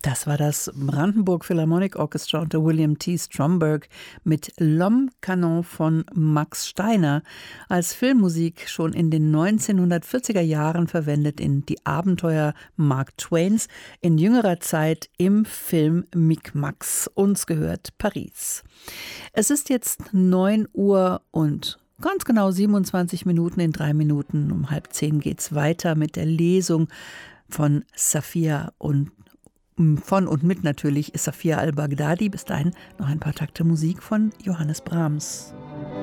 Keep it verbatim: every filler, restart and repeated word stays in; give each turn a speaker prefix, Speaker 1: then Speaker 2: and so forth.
Speaker 1: Das war das Brandenburg Philharmonic Orchestra unter William T. Stromberg mit L'Homme Canon von Max Steiner, als Filmmusik schon in den neunzehnhundertvierziger Jahren verwendet in Die Abenteuer Mark Twains, in jüngerer Zeit im Film Micmacs. Uns gehört Paris. Es ist jetzt neun Uhr und ganz genau siebenundzwanzig Minuten. In drei Minuten um halb zehn geht's weiter mit der Lesung von Safia und von und mit natürlich Safia al-Baghdadi. Bis dahin noch ein paar Takte Musik von Johannes Brahms.